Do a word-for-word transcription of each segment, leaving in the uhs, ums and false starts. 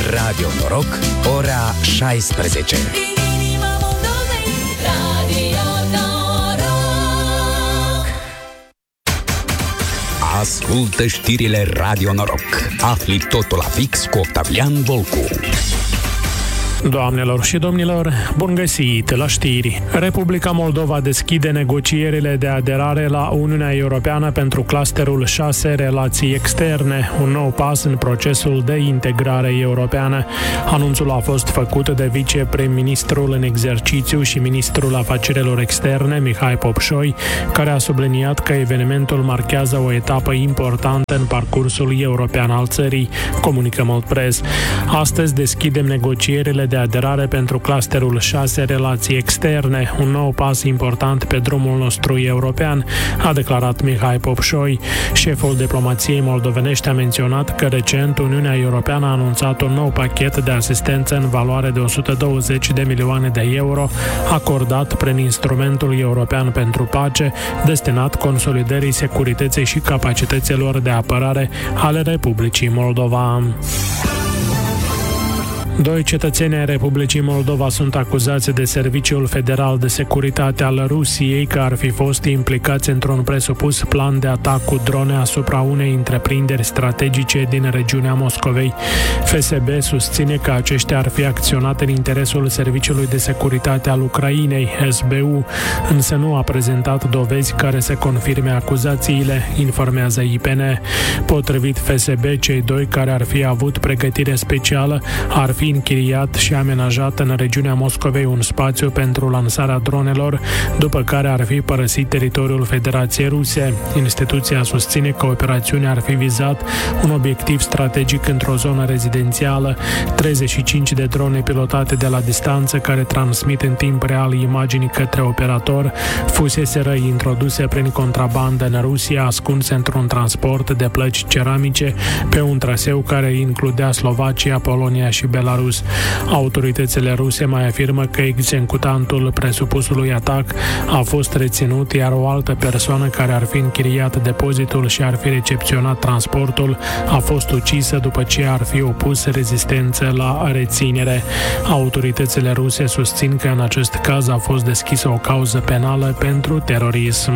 Radio Noroc, ora șaisprezece. Ascultă știrile Radio Noroc. Afli totul la fix cu Octavian Volcu. Doamnelor și domnilor, bun găsit la știri. Republica Moldova deschide negocierile de aderare la Uniunea Europeană pentru clusterul șase relații externe, un nou pas în procesul de integrare europeană. Anunțul a fost făcut de viceprim-ministrul în exercițiu și ministrul afacerilor externe, Mihai Popșoi, care a subliniat că evenimentul marchează o etapă importantă în parcursul european al țării, comunică Moldpress. Astăzi deschidem negocierile de aderare pentru clusterul șase relații externe, un nou pas important pe drumul nostru european, a declarat Mihai Popșoi. Șeful diplomației moldovenești a menționat că recent Uniunea Europeană a anunțat un nou pachet de asistență în valoare de o sută douăzeci de milioane de euro, acordat prin Instrumentul European pentru Pace, destinat consolidării securității și capacităților de apărare ale Republicii Moldova. Doi cetățeni ai Republicii Moldova sunt acuzați de Serviciul Federal de Securitate al Rusiei că ar fi fost implicați într-un presupus plan de atac cu drone asupra unei întreprinderi strategice din regiunea Moscovei. F S B susține că aceștia ar fi acționat în interesul Serviciului de Securitate al Ucrainei, S B U, însă nu a prezentat dovezi care să confirme acuzațiile, informează I P N. Potrivit F S B, cei doi care ar fi avut pregătire specială ar fi închiriat și amenajat în regiunea Moscovei un spațiu pentru lansarea dronelor, după care ar fi părăsit teritoriul Federației Ruse. Instituția susține că operațiunea ar fi vizat un obiectiv strategic într-o zonă rezidențială. treizeci și cinci de drone pilotate de la distanță care transmit în timp real imagini către operator fuseseră introduse prin contrabandă în Rusia, ascunse într-un transport de plăci ceramice pe un traseu care includea Slovacia, Polonia și Belarus. Autoritățile ruse mai afirmă că executantul presupusului atac a fost reținut, iar o altă persoană care ar fi închiriat depozitul și ar fi recepționat transportul a fost ucisă după ce ar fi opus rezistență la reținere. Autoritățile ruse susțin că în acest caz a fost deschisă o cauză penală pentru terorism.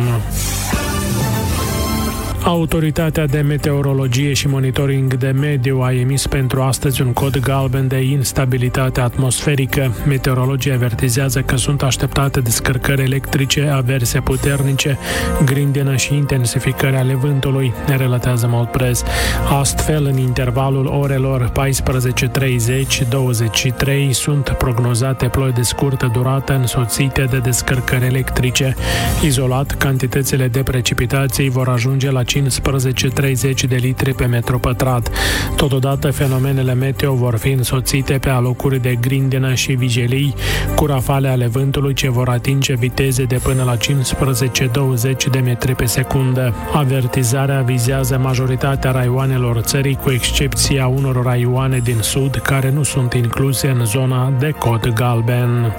Autoritatea de Meteorologie și Monitoring de Mediu a emis pentru astăzi un cod galben de instabilitate atmosferică. Meteorologii avertizează că sunt așteptate descărcări electrice, averse puternice, grindină și intensificări ale vântului, ne relatează Moldpress. Astfel, în intervalul orelor paisprezece treizeci - douăzeci și trei sunt prognozate ploi de scurtă durată însoțite de descărcări electrice. Izolat, cantitățile de precipitații vor ajunge la cincisprezece treizeci de litri pe metru pătrat. Totodată, fenomenele meteo vor fi însoțite pe alocuri de grindină și vijelii, cu rafale ale vântului ce vor atinge viteze de până la cincisprezece douăzeci de metri pe secundă. Avertizarea vizează majoritatea raioanelor țării, cu excepția unor raioane din sud care nu sunt incluse în zona de cod galben.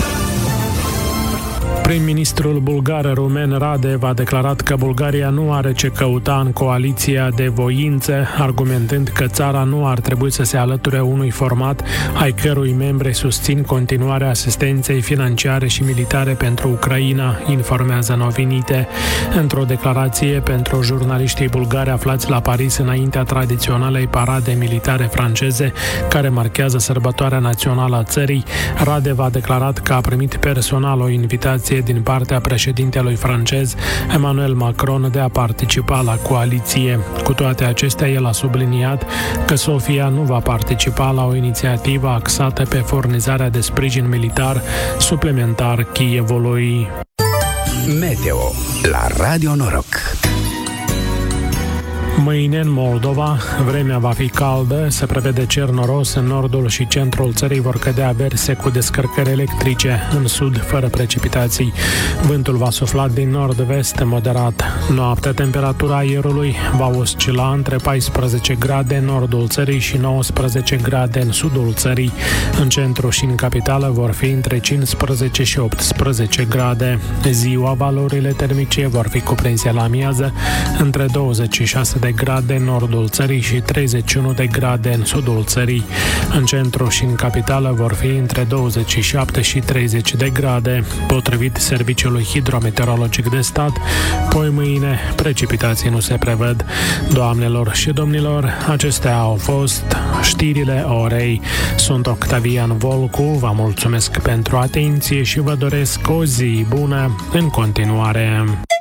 Prim-ministrul bulgar Rumen Radev a declarat că Bulgaria nu are ce căuta în coaliția de voință, argumentând că țara nu ar trebui să se alăture unui format ai cărui membri susțin continuarea asistenței financiare și militare pentru Ucraina, informează Novinite. Într-o declarație pentru jurnaliștii bulgari aflați la Paris înaintea tradiționalei parade militare franceze, care marchează sărbătoarea națională a țării, Radev a declarat că a primit personal o invitație din partea președintelui francez Emmanuel Macron de a participa la coaliție. Cu toate acestea, el a subliniat că Sofia nu va participa la o inițiativă axată pe furnizarea de sprijin militar suplimentar Kievului. Meteo la Radio Noroc. Mâine în Moldova, vremea va fi caldă, se prevede cer noros, în nordul și centrul țării vor cădea averse cu descărcări electrice, în sud fără precipitații. Vântul va sufla din nord-vest moderat. Noaptea, temperatura aerului va oscila între paisprezece grade în nordul țării și nouăsprezece grade în sudul țării. În centru și în capitală vor fi între cincisprezece și optsprezece grade. Ziua, valorile termice vor fi cuprinse la amiază între douăzeci și șase de grade în nordul țării și treizeci și unu de grade în sudul țării. În centru și în capitală vor fi între douăzeci și șapte și treizeci de grade. Potrivit Serviciului Hidrometeorologic de Stat, poi mâine precipitații nu se prevăd. Doamnelor și domnilor, acestea au fost știrile orei. Sunt Octavian Volcu, vă mulțumesc pentru atenție și vă doresc o zi bună în continuare.